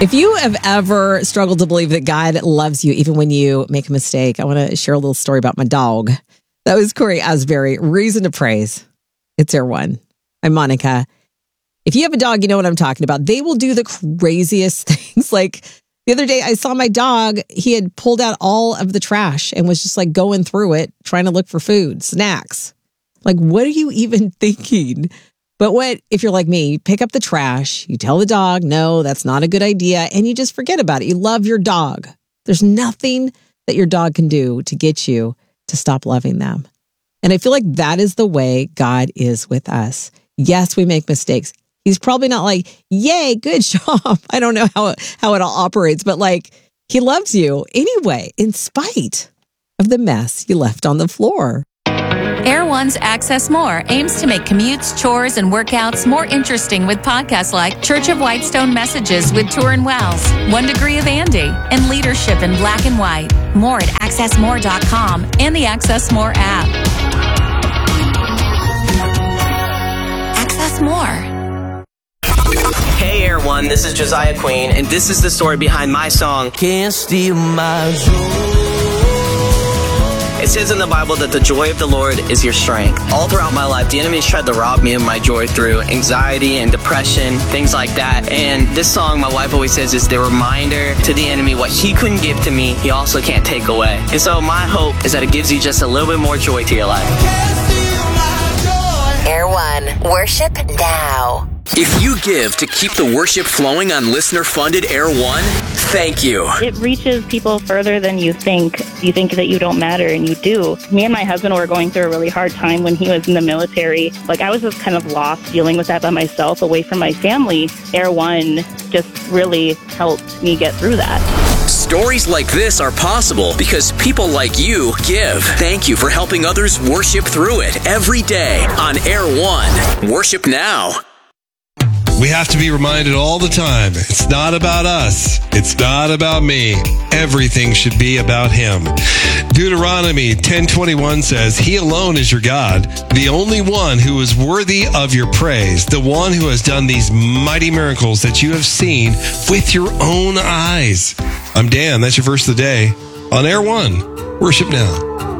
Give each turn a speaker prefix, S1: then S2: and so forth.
S1: If you have ever struggled to believe that God loves you even when you make a mistake, I want to share a little story about my dog. That was Corey Asbury. Reason to praise. It's Air One. I'm Monica. If you have a dog, you know what I'm talking about. They will do the craziest things. Like the other day, I saw my dog. He had pulled out all of the trash and was just like going through it, trying to look for food, snacks. Like, what are you even thinking? But what if you're like me, you pick up the trash, you tell the dog, no, that's not a good idea, and you just forget about it. You love your dog. There's nothing that your dog can do to get you to stop loving them. And I feel like that is the way God is with us. Yes, we make mistakes. He's probably not like, yay, good job. I don't know how it all operates, but like he loves you anyway, in spite of the mess you left on the floor.
S2: Air One's Access More aims to make commutes, chores, and workouts more interesting with podcasts like Church of Whitestone Messages with Turin Wells, 1 Degree of Andy, and Leadership in Black and White. More at accessmore.com and the Access More app. Access More.
S3: Hey Air One, this is Josiah Queen, and this is the story behind my song, Can't Steal My Joy. It says in the Bible that the joy of the Lord is your strength. All throughout my life, the enemy's tried to rob me of my joy through anxiety and depression, things like that. And this song, my wife always says, is the reminder to the enemy what he couldn't give to me, he also can't take away. And so my hope is that it gives you just a little bit more joy to your life.
S4: Air One, worship now.
S5: If you give to keep the worship flowing on listener-funded Air One, thank you.
S6: It reaches people further than you think. You think that you don't matter, and you do. Me and my husband were going through a really hard time when he was in the military. Like, I was just kind of lost dealing with that by myself, away from my family. Air One just really helped me get through that.
S5: Stories like this are possible because people like you give. Thank you for helping others worship through it every day on Air One. Worship now.
S7: We have to be reminded all the time, it's not about us. It's not about me. Everything should be about him. Deuteronomy 10:21 says, He alone is your God, the only one who is worthy of your praise, the one who has done these mighty miracles that you have seen with your own eyes. I'm Dan. That's your verse of the day on Air One. Worship now.